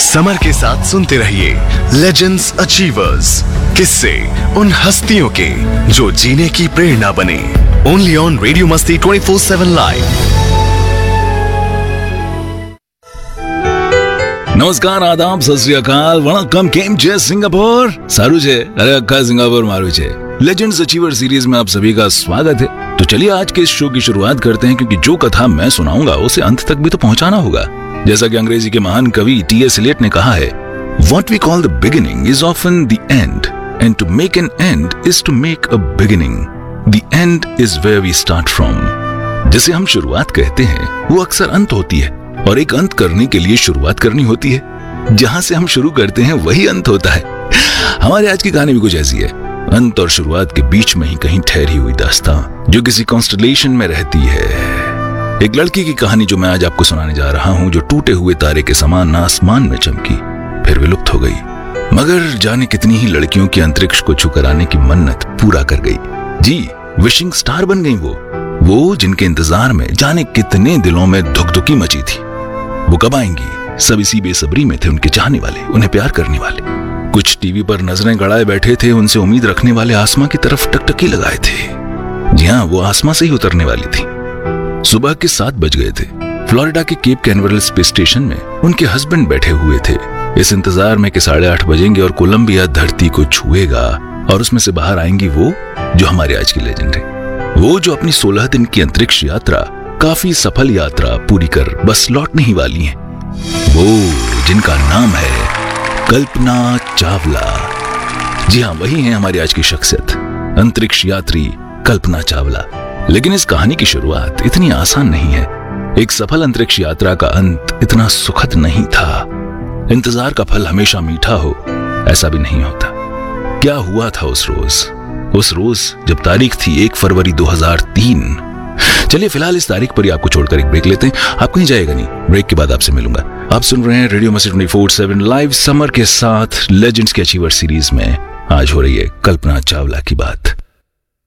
Summer के साथ सुनते रहिए लेजेंड्स अचीवर्स, किस्से उन हस्तियों के जो जीने की प्रेरणा बने। ओनली ऑन रेडियो मस्ती 24/7 लाइव। नमस्कार, आदाब, सत श्री अकाल, वणक्कम, केम छे सिंगापुर? सारू छे? अरे अक्का सिंगापुर मारू छे। लेजेंड्स अचीवर सीरीज में आप सभी का स्वागत है। तो चलिए आज के इस शो की शुरुआत करते हैं, क्योंकि जो कथा मैं सुनाऊंगा उसे अंत तक भी तो पहुंचाना होगा। जैसा कि अंग्रेजी के महान कवि T.S. Eliot ने कहा है, What we call the beginning is often the end, and to make an end is to make a beginning. The end is where we start from. जिसे हम शुरुआत कहते हैं वो अक्सर अंत होती है, और एक अंत करने के लिए शुरुआत करनी होती है। जहां से हम शुरू करते हैं वही अंत होता है। हमारी आज की कहानी भी कुछ ऐसी है, अंत और शुरुआत के बीच में ही कहीं ठहरी हुई दास्तां जो किसी कॉन्स्टलेशन में रहती है। एक लड़की की कहानी जो मैं आज आपको सुनाने जा रहा हूं, जो टूटे हुए तारे के समान आसमान में चमकी, फिर विलुप्त हो गई, मगर जाने कितनी ही लड़कियों की अंतरिक्ष को छू कर आने की मन्नत पूरा कर गई। जी, विशिंग स्टार बन गई वो जिनके इंतजार में जाने कितने दिलों में धुकधुकी मची थी। वो कब आएंगी, सब इसी बेसब्री में थे उनके चाहने वाले, उन्हें प्यार करने वाले। कुछ टीवी पर नजरें गड़ाए बैठे थे, उनसे उम्मीद रखने वाले आसमां की तरफ टकटकी लगाए थे। जी हाँ, वो आसमां से ही उतरने वाली थी। सुबह के 7 बज गए थे। फ्लोरिडा के केप कैनवरल स्पेस स्टेशन में उनके हस्बैंड बैठे हुए थे, इस इंतजार में कि 8:30 बजेंगे और कोलंबिया धरती को छुएगा, और उसमें से बाहर आएंगी वो जो हमारे आज की लेजेंड है। वो जो अपनी 16 दिन की अंतरिक्ष यात्रा, काफी सफल यात्रा पूरी कर बस लौटने ही वाली हैं। वो जिनका नाम है कल्पना चावला। जी हाँ, वही है हमारी आज की शख्सियत, अंतरिक्ष यात्री कल्पना चावला। लेकिन इस कहानी की शुरुआत इतनी आसान नहीं है। एक सफल अंतरिक्ष यात्रा का अंत इतना सुखद नहीं था। इंतजार का फल हमेशा मीठा हो, ऐसा भी नहीं होता। क्या हुआ था उस रोज जब तारीख थी 1 फरवरी 2003। चलिए फिलहाल इस तारीख पर ही आपको छोड़कर एक ब्रेक लेते हैं। आप कहीं जाएगा नहीं, ब्रेक के बाद आपसे मिलूंगा। आप सुन रहे हैं रेडियो मस्ती 24/7 लाइव समर के साथ लेजेंड्स के अचीवर सीरीज में। आज हो रही है कल्पना चावला की बात।